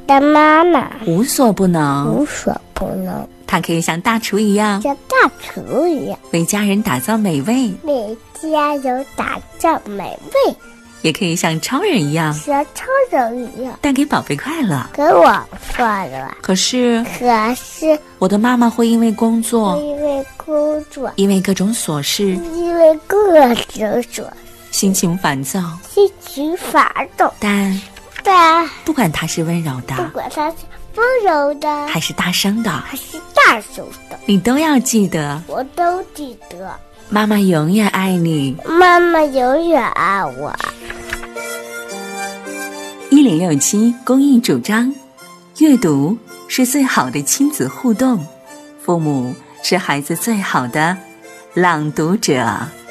的妈妈无所不能， 无所不能， 她可以像大厨一样， 像大厨一样为家人打造美味， 为家人打造美味， 也可以像超人一样， 像超人一样带给宝贝快乐。 给我快乐。 可是我的妈妈会因为工作，因为各种琐事，心情烦躁，但不管她是温柔的，还是大声的，你都要记得， 我都记得， 妈妈永远爱你， 妈妈永远爱我。 1067公益主张，阅读是最好的亲子互动，父母是孩子最好的朗读者。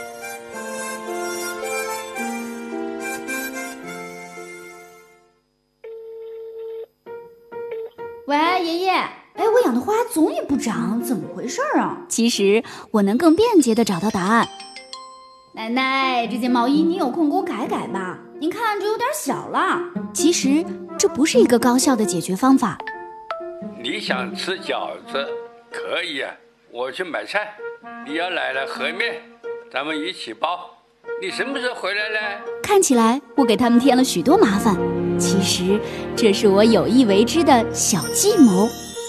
喂，爷爷，我养的花总也不长，怎么回事啊？其实我能更便捷地找到答案。奶奶，这件毛衣你有空给我改改吧，您看这有点小了。其实这不是一个高效的解决方法。 你想吃饺子可以啊，我去买菜，你要来了和面，咱们一起包。你什么时候回来呢？ 看起来我给他们添了许多麻烦，其实这是我有意为之的小计谋。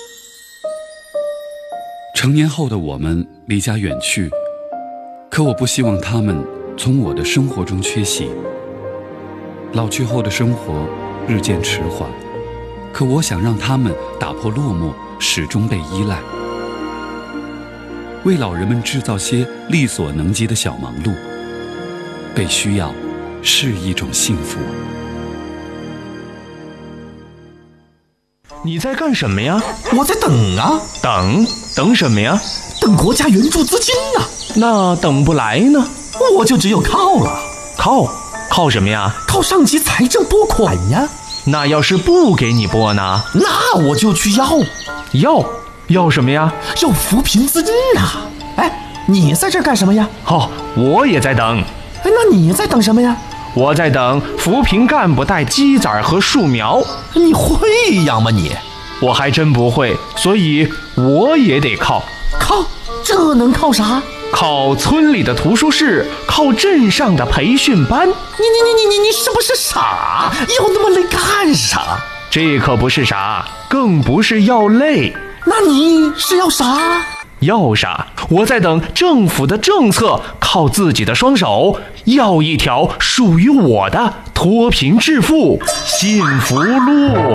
成年后的我们离家远去，可我不希望他们从我的生活中缺席。老去后的生活日渐迟缓，可我想让他们打破落寞，始终被依赖。为老人们制造些力所能及的小忙碌，被需要是一种幸福。 你在干什么呀？ 我在等啊。 等什么呀？ 等国家援助资金啊。 那等不来呢？ 我就只有靠了。 靠什么呀？ 靠上级财政拨款呀。 那要是不给你拨呢？ 那我就去要什么呀？ 要扶贫资金啊。你在这干什么呀？ 我也在等。 那你在等什么呀？ 我在等扶贫干部带鸡仔和树苗。 你会养吗你？ 我还真不会，所以我也得靠。 这能靠啥？ 靠村里的图书室，靠镇上的培训班。 你是不是傻？要那么累干啥？ 这可不是傻，更不是要累。 那你是要啥？ 要啥？我在等政府的政策，靠自己的双手，要一条属于我的脱贫致富幸福路。